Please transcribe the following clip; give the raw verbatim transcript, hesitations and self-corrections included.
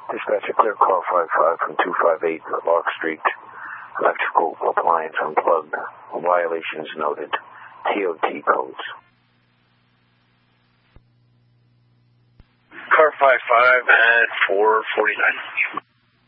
Dispatch a clear car five five from two five eight Lark Street. Electrical appliance unplugged. Violations noted. T O T codes. Car five five at four forty-nine.